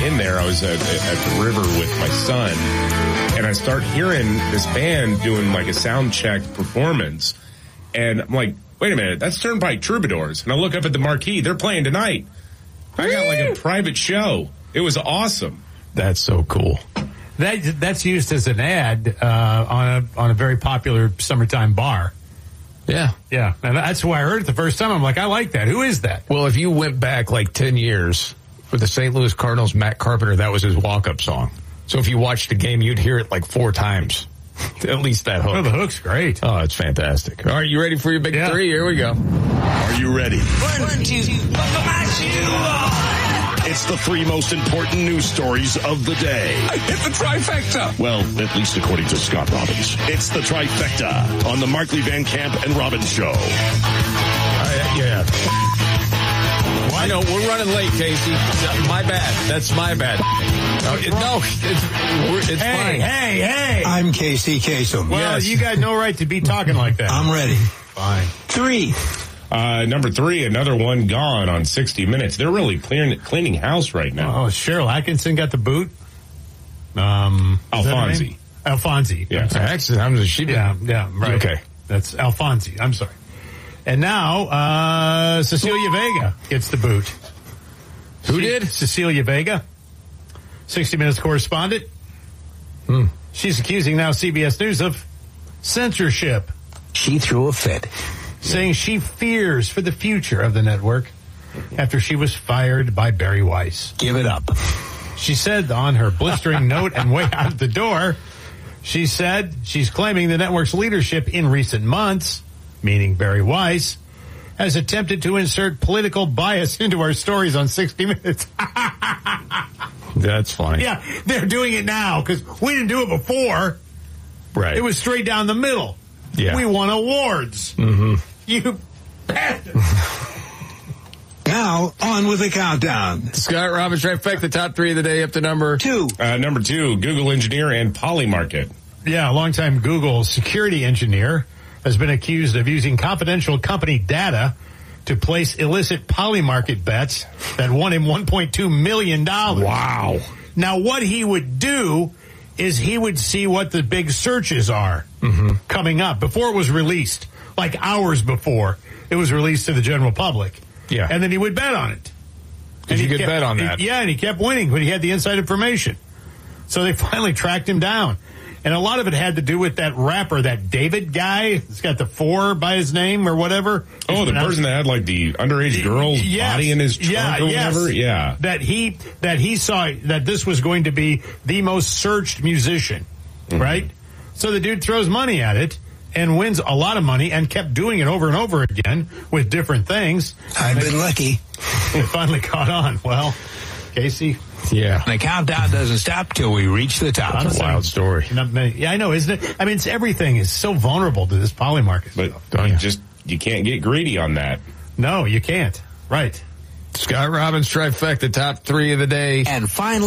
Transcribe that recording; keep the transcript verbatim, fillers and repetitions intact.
in there. I was at, at the river with my son, and I start hearing this band doing like a sound check performance, and I'm like, wait a minute, that's Turnpike Troubadours. And I look up at the marquee. They're playing tonight. I got like a private show. It was awesome. That's so cool. That that's used as an ad uh, on a on a very popular summertime bar. Yeah. Yeah, and that's why I heard it the first time. I'm like, I like that. Who is that? Well, if you went back like ten years with the Saint Louis Cardinals, Matt Carpenter, that was his walk-up song. So if you watched the game, you'd hear it like four times. At least that hook. Oh, the hook's great. Oh, it's fantastic. All right, you ready for your big yeah. three? Here we go. Are you ready? One, two, buckle my shoe. It's the three most important news stories of the day. I hit the trifecta. Well, at least according to Scott Robbins. It's the trifecta on the Markley Van Camp and Robbins Show. Uh, yeah. Well, I know, we're running late, Casey. My bad. That's my bad. No, it, no it's, it's hey, fine. Hey, hey, I'm Casey Kasem. Well, yes. You got no right to be talking like that. I'm ready. Fine. Three. Uh, number three, another one gone on sixty minutes. They're really clearing, cleaning house right now. Oh, Cheryl Atkinson got the boot. Um, Alfonsi. Alfonsi. Yeah. Actually, I'm just, she Yeah, yeah, right. Okay. That's Alfonsi. I'm sorry. And now, uh, Cecilia Vega gets the boot. Who She, did? Cecilia Vega, sixty minutes correspondent. Hmm. She's accusing now C B S News of censorship, She threw a fit. saying she fears for the future of the network after she was fired by Barry Weiss. Give it up. She said on her blistering note and way out the door, she said she's claiming the network's leadership in recent months, meaning Barry Weiss, has attempted to insert political bias into our stories on sixty minutes. That's funny. Yeah, they're doing it now because we didn't do it before. Right. It was straight down the middle. Yeah. We won awards. Mm-hmm. You bastard. Now, on with the countdown. Scott Robbins, trifecta, the top three of the day up to number Two. Uh, number two, Google engineer and Polymarket. Yeah, a longtime Google security engineer has been accused of using confidential company data to place illicit Polymarket bets that won him one point two million dollars. Wow. Now, what he would do is he would see what the big searches are mm-hmm. coming up before it was released, like hours before it was released to the general public. Yeah. And then he would bet on it. Did you get bet on that? He, yeah, and he kept winning, but he had the inside information. So they finally tracked him down. And a lot of it had to do with that rapper, that David guy. He's got the four by his name or whatever. Oh, the person that had like the underage girl's Yes. body in his trunk yeah, or yes. whatever? Yeah. That he, that he saw that this was going to be the most searched musician, mm-hmm. right? So the dude throws money at it and wins a lot of money and kept doing it over and over again with different things. I've been lucky. They finally caught on. Well, Casey. Yeah. The countdown doesn't stop till we reach the top. That's a wild story. Not many, yeah, I know, isn't it? I mean, it's everything is so vulnerable to this Polymarket But stuff. you just, you can't get greedy on that. No, you can't. Right. Scott Robbins, trifecta, top three of the day. And finally,